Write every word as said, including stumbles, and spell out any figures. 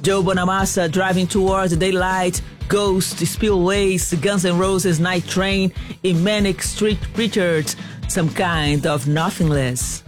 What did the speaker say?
Joe Bonamassa, Driving Towards the Daylight, Ghost, Spillways, Guns N' Roses, Night Train e Manic Street Preachers, Some Kind of Nothingness.